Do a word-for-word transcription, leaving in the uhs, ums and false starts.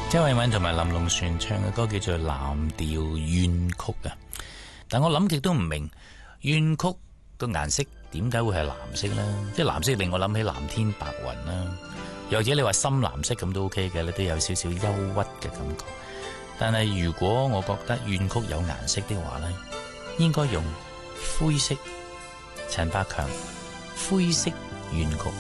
周慧敏同埋林隆璇唱嘅歌叫做《藍調怨曲》啊，但我諗極都唔明怨曲個顏色點解會係藍色呢？即係藍色令我諗起藍天白雲啦，又或者你話深藍色咁都 OK 嘅，都有少少憂鬱嘅感覺。但係如果我覺得怨曲有顏色的話呢，應該用灰色。陳百強灰色怨曲。